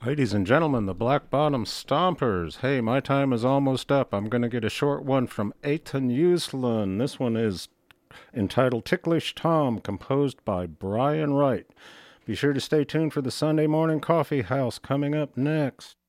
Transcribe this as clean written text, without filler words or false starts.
Ladies and gentlemen, the Black Bottom Stompers. Hey, my time is almost up. I'm going to get a short one from Eitan Uslin. This one is entitled Ticklish Tom, composed by Brian Wright. Be sure to stay tuned for the Sunday Morning Coffee House coming up next.